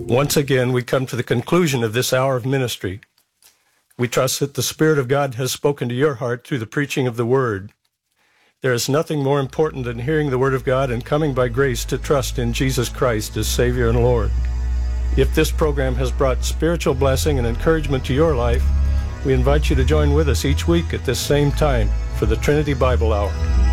Once again, we come to the conclusion of this hour of ministry. We trust that the Spirit of God has spoken to your heart through the preaching of the Word. There is nothing more important than hearing the Word of God and coming by grace to trust in Jesus Christ as Savior and Lord. If this program has brought spiritual blessing and encouragement to your life, we invite you to join with us each week at this same time for the Trinity Bible Hour.